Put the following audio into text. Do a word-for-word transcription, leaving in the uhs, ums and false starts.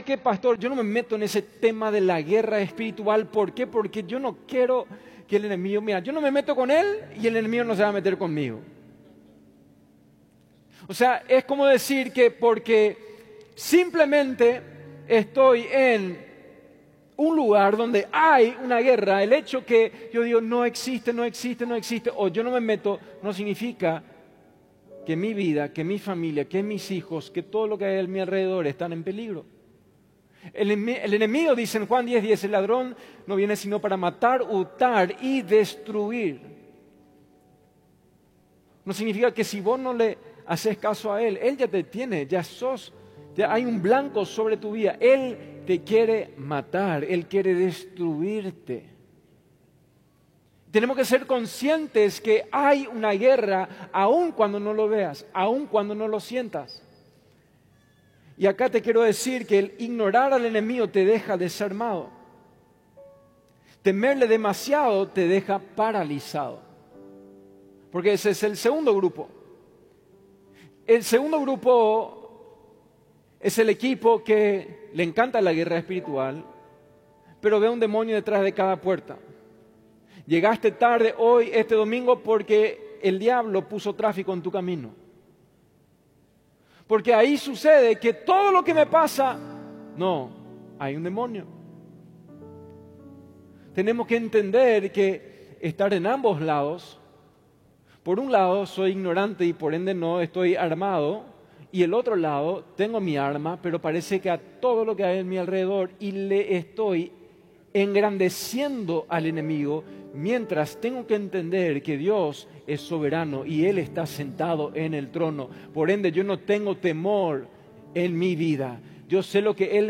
¿sabe qué, pastor? Yo no me meto en ese tema de la guerra espiritual. ¿Por qué? Porque yo no quiero que el enemigo, mira, yo no me meto con él y el enemigo no se va a meter conmigo. O sea, es como decir que porque simplemente estoy en un lugar donde hay una guerra, el hecho que yo digo no existe, no existe, no existe, o yo no me meto, no significa que mi vida, que mi familia, que mis hijos, que todo lo que hay a mi alrededor están en peligro. El, el enemigo, dice en Juan diez diez, el ladrón no viene sino para matar, hurtar y destruir. No significa que si vos no le haces caso a él, él ya te tiene, ya sos, ya hay un blanco sobre tu vida. Él te quiere matar, él quiere destruirte. Tenemos que ser conscientes que hay una guerra, aun cuando no lo veas, aun cuando no lo sientas. Y acá te quiero decir que el ignorar al enemigo te deja desarmado. Temerle demasiado te deja paralizado. Porque ese es el segundo grupo. El segundo grupo es el equipo que le encanta la guerra espiritual, pero ve un demonio detrás de cada puerta. Llegaste tarde hoy, este domingo, porque el diablo puso tráfico en tu camino. Porque ahí sucede que todo lo que me pasa, no, hay un demonio. Tenemos que entender que estar en ambos lados, por un lado soy ignorante y por ende no estoy armado, y el otro lado tengo mi arma, pero parece que a todo lo que hay en mi alrededor y le estoy engrandeciendo al enemigo, mientras tengo que entender que Dios es soberano y Él está sentado en el trono. Por ende, yo no tengo temor en mi vida. Yo sé lo que Él